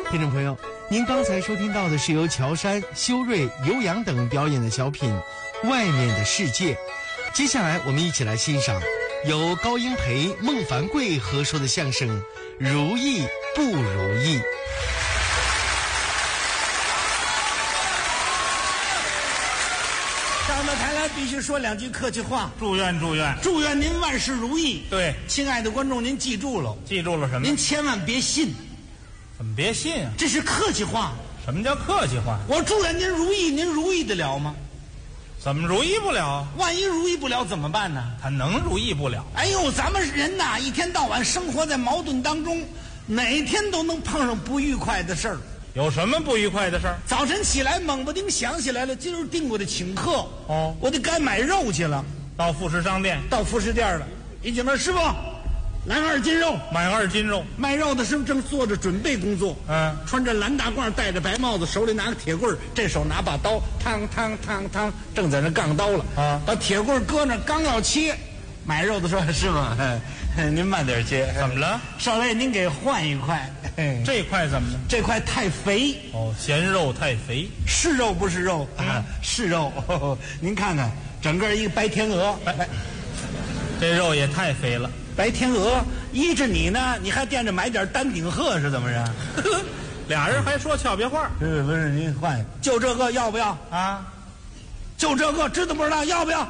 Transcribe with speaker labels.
Speaker 1: 听众朋友，您刚才收听到的是由乔杉、修睿、尤洋等表演的小品《外面的世界》。接下来我们一起来欣赏由高英培、孟凡贵合说的相声《如意不如意》。
Speaker 2: 上到台来必须说两句客气话，
Speaker 3: 祝愿祝愿，
Speaker 2: 祝愿您万事如意。
Speaker 3: 对，
Speaker 2: 亲爱的观众，您记住了，
Speaker 3: 记住了什么？
Speaker 2: 您千万别信，
Speaker 3: 怎么别信啊？
Speaker 2: 这是客气话。
Speaker 3: 什么叫客气话？
Speaker 2: 我祝愿您如意，您如意得了吗？
Speaker 3: 怎么如意不了？
Speaker 2: 万一如意不了怎么办呢？
Speaker 3: 他能如意不了？
Speaker 2: 哎呦，咱们人呐，一天到晚生活在矛盾当中，哪天都能碰上不愉快的事儿。
Speaker 3: 有什么不愉快的事儿？
Speaker 2: 早晨起来猛不丁想起来了，今儿定我的请客，我得该买肉去了。
Speaker 3: 到副食商店，
Speaker 2: 到副食店了，一进门，师傅，来2斤肉。
Speaker 3: 买2斤肉。
Speaker 2: 卖肉的师傅正做着准备工作，穿着蓝大褂，戴着白帽子，手里拿个铁棍，这手拿把刀，嘡嘡嘡嘡，正在那杠刀了。把铁棍搁那，刚要切，买肉的说：“师傅，您慢点切。
Speaker 3: 怎么了？
Speaker 2: 少爷，您给换一块。
Speaker 3: 这块怎么了？
Speaker 2: 这块太肥。
Speaker 3: 嫌肉太肥。
Speaker 2: 是肉不是肉？是肉。您看看，整个一个白天鹅。
Speaker 3: 这肉也太肥了。
Speaker 2: 白天鹅依着你呢，你还惦着买点丹顶鹤是怎么着？
Speaker 3: 俩人还说俏皮话。
Speaker 2: 不是，您换，就这个要不要？
Speaker 3: 啊，
Speaker 2: 就这个，知道不知道？要不要？